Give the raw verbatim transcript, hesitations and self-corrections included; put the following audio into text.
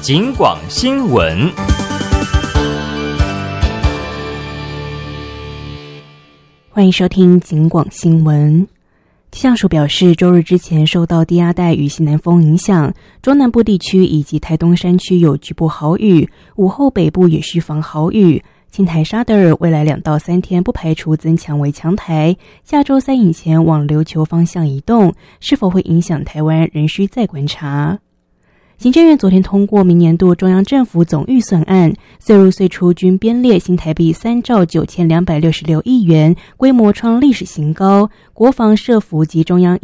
警广新闻。 欢迎收听警广新闻。气象署表示，周日之前受到低压带与西南风影响，中南部地区以及台东山区有局部豪雨，午后北部也需防豪雨。青台沙德尔未来两到三天不排除增强为强台，下周三以前往琉球方向移动，是否会影响台湾仍需再观察。行政院昨天通过明年度中央政府总预算案，岁入岁出均编列新台币三兆九千两百六十六亿元，规模创历史新高。国防、社福及中央